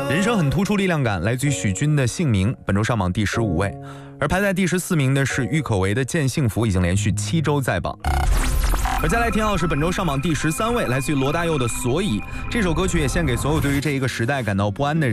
人生很突出力量感，来自于许君的《姓名》，本周上榜第15位。而排在第14名的是郁可唯的《见幸福》，已经连续7周在榜。而再来听到是本周上榜第13位，来自于罗大佑的《所以》。这首歌曲也献给所有对于这一个时代感到不安的人。